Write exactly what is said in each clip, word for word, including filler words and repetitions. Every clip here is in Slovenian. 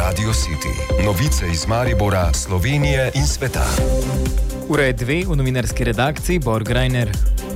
Radio City. Novice iz Maribora, Slovenije in sveta. Ura je dve, v novinarski redakciji Borg Greiner.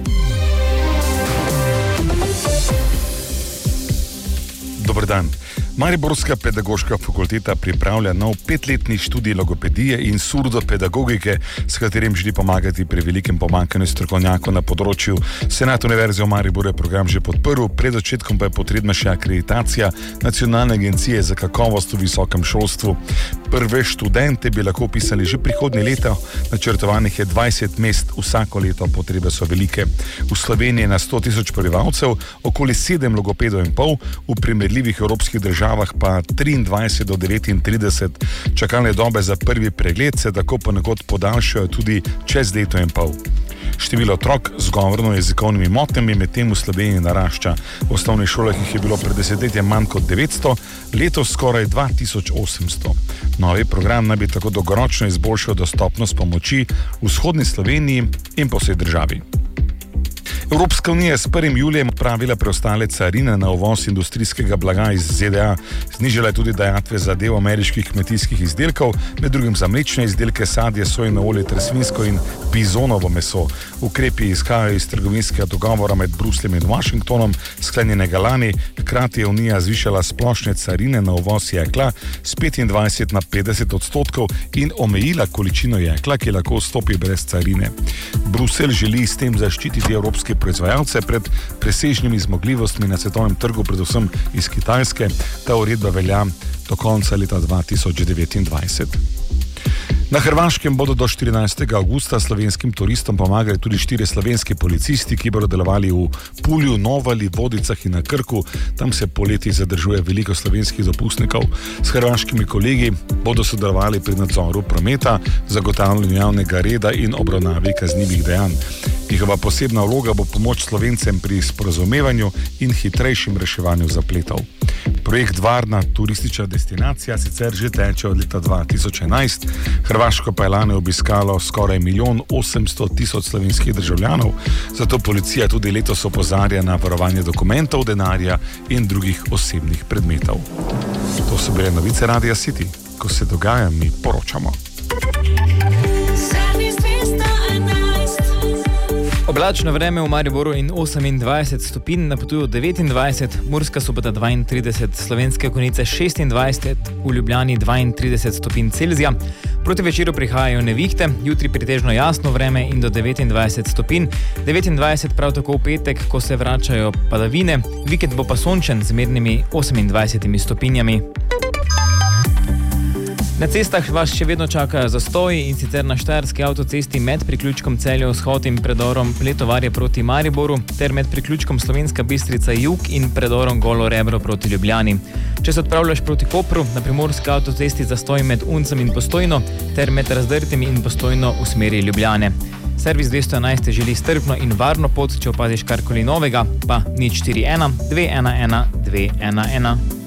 Dobar dan. Mariborska pedagoška fakulteta pripravlja nov petletni študij logopedije in surdopedagogike, s katerim želi pomagati pri velikem pomanjkanju strokovnjakov na področju. Senat Univerze v Mariboru je program že podprl, pred začetkom pa je potrebna še akreditacija Nacionalne agencije za kakovost v visokem šolstvu. Prve študente bi lahko upisali že prihodnje leto, načrtovanih je dvajset mest, vsako leto potrebe so velike. V Sloveniji je na sto tisoč prebivalcev okoli sedem logopedov in pol, v primerljivih evropskih državah pa triindvajset do devetintrideset. Čakalne dobe za prvi pregled se tako ponekod podaljšajo tudi čez leto in pol. Število otrok z govorno-jezikovnimi motnjami medtem v Sloveniji narašča. V osnovnih šolah jih je bilo pred desetletjem manj kot devetsto, letos skoraj dva tisoč osemsto. Novi program naj bi tako dolgoročno izboljšal dostopnost pomoči v vzhodni Sloveniji in po vsej državi. Evropska unija je s prvim julijem odpravila preostale carine na uvoz industrijskega blaga iz Z D A. Znižala je tudi dajatve za del ameriških kmetijskih izdelkov, med drugim za mlečne izdelke, sadje, sojino olje ter svinjsko in bizonovo meso. Ukrepi izhajajo iz trgovinskega dogovora med Brusljem in Washingtonom, sklenjenega lani. Hkrati je unija zvišala splošne carine na uvoz jekla s petindvajset na petdeset odstotkov in omejila količino jekla, ki lahko vstopi brez carine. Bruselj želi s tem zaščititi evropske proizvajalce pred presežnimi zmogljivostmi na svetovnem trgu, predvsem iz Kitajske. Ta uredba velja do konca leta dva tisoč devetindvajset. Na Hrvaškem bodo do štirinajstega avgusta slovenskim turistom pomagali tudi štirje slovenski policisti, ki bodo delovali v Pulju, Novali, Vodicah in na Krku. Tam se poleti zadržuje veliko slovenskih dopustnikov. S hrvaškimi kolegi bodo sodelovali pri nadzoru prometa, zagotavljanju javnega reda in obravnavi kaznivih dejanj. Njihova posebna vloga bo pomoč Slovencem pri sporazumevanju in hitrejšim reševanju zapletov. Projekt Varna turistična destinacija sicer že teče od leta dva tisoč enajst, Hrvaško pa je lani obiskalo skoraj milijon osemsto tisoč slovenskih državljanov, zato policija tudi letos opozarja na varovanje dokumentov, denarja in drugih osebnih predmetov. To so bile novice Radia City. Ko se dogaja, mi poročamo. Oblačno vreme v Mariboru in osemindvajset stopinj, na Ptuju devetindvajset, Murska Sobota dvaintrideset, Slovenske Konjice šestindvajset, v Ljubljani dvaintrideset stopinj Celzija. Proti večeru prihajajo nevihte, jutri pretežno jasno vreme in do devetindvajset stopinj, devetindvajset prav tako v petek, ko se vračajo padavine, vikend bo pa sončen z mernimi osemindvajsetimi stopinjami. Na cestah vas še vedno čakajo zastoji, in sicer na štajerski avtocesti med priključkom Celje-Vzhod in predorom Letovarje proti Mariboru ter med priključkom Slovenska Bistrica jug in predorom Golo Rebro proti Ljubljani. Če se odpravljaš proti Kopru, na primorski avtocesti zastoj med Uncem in Postojno ter med Razdrtim in Postojno v smeri Ljubljane. Servis dvesto enajst želi strpno in varno pot, če opaziš karkoli novega, pa nič štiri ena dve ena ena dve ena ena.